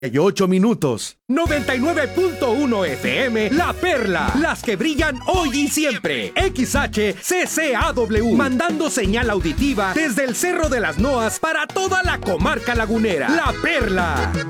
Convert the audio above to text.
8 minutos. 99.1 FM, La Perla, las que brillan hoy y siempre. XHCCAW, mandando señal auditiva desde el Cerro de las Noas para toda la comarca lagunera. La Perla.